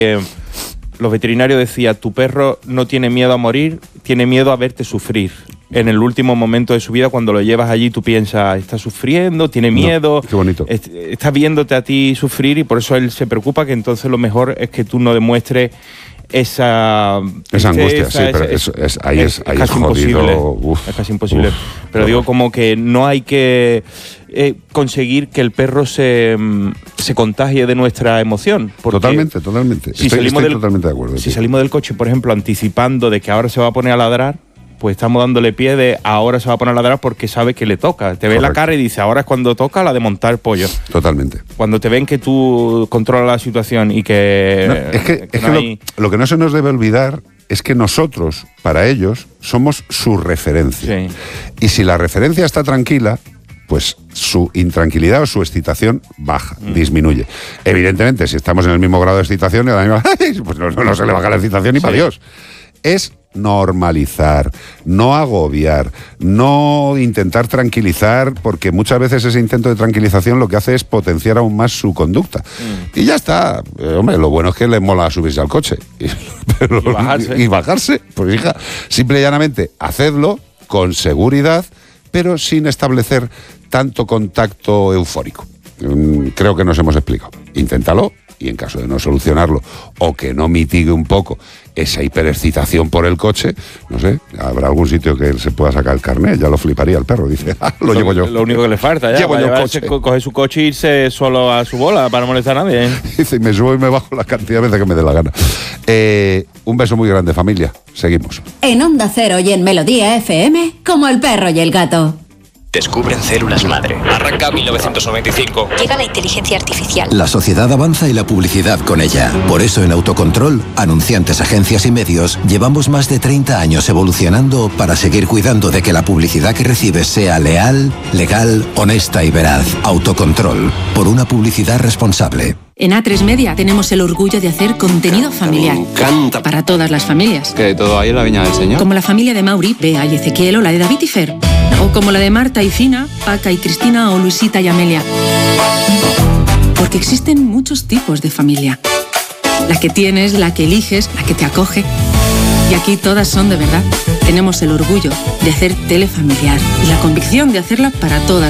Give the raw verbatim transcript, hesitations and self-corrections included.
Eh, los veterinarios decían, tu perro no tiene miedo a morir, tiene miedo a verte sufrir. En el último momento de su vida, cuando lo llevas allí, tú piensas, está sufriendo, tiene miedo. No, qué bonito. Est- está viéndote a ti sufrir y por eso él se preocupa, que entonces lo mejor es que tú no demuestres esa... Esa angustia, esa, sí, esa, pero es, es, es, ahí es, es ahí es casi jodido. imposible. Uf, es casi imposible. uf, pero qué digo horror. como que no hay que eh, conseguir que el perro se, mm, se contagie de nuestra emoción. porque Totalmente, totalmente. Si estoy salimos estoy del, totalmente de acuerdo. Si tío. salimos del coche, por ejemplo, anticipando de que ahora se va a poner a ladrar, pues estamos dándole pie de ahora se va a poner a ladrar porque sabe que le toca. Te ve Correcto. la cara y dice, ahora es cuando toca la de montar pollo. Totalmente. Cuando te ven que tú controlas la situación y que... No, es que, que es no que hay- lo, lo que no se nos debe olvidar es que nosotros, para ellos, somos su referencia. Sí. Y si la referencia está tranquila, pues su intranquilidad o su excitación baja, Mm. disminuye. Evidentemente, si estamos en el mismo grado de excitación, el animal, pues no, no se le baja la excitación ni Sí. para Dios. Es normalizar, no agobiar, no intentar tranquilizar, porque muchas veces ese intento de tranquilización lo que hace es potenciar aún más su conducta. Mm. Y ya está. Eh, hombre, lo bueno es que le mola subirse al coche. Y, pero- Y bajarse. y bajarse. Pues hija, simple y llanamente, hacedlo con seguridad, pero sin establecer tanto contacto eufórico. Mm, Creo que nos hemos explicado. Inténtalo y en caso de no solucionarlo o que no mitigue un poco esa hiperexcitación por el coche, no sé, habrá algún sitio que se pueda sacar el carnet, ya lo fliparía el perro, dice, ah, lo, llevo yo. Lo único que le falta ya. Llevo para yo el llevarse, coche. co- coger su coche e irse solo a su bola para no molestar a nadie. ¿eh? Dice, y me subo y me bajo la cantidad de veces que me dé la gana. Eh, un beso muy grande, familia. Seguimos. En Onda Cero y en Melodía F M, como el perro y el gato. Descubren células madre. Arranca mil novecientos noventa y cinco. Llega la inteligencia artificial. La sociedad avanza y la publicidad con ella. Por eso en Autocontrol, anunciantes, agencias y medios, llevamos más de treinta años evolucionando para seguir cuidando de que la publicidad que recibes sea leal, legal, honesta y veraz. Autocontrol, por una publicidad responsable. En A tres Media tenemos el orgullo de hacer contenido familiar. Me encanta. Para todas las familias. Que todo ahí en la viña del señor. Como la familia de Mauri, Bea y Ezequiel, o la de David y Fer. O como la de Marta y Fina, Paca y Cristina, o Luisita y Amelia. Porque existen muchos tipos de familia. La que tienes, la que eliges, la que te acoge. Y aquí todas son de verdad. Tenemos el orgullo de hacer tele familiar y la convicción de hacerla para todas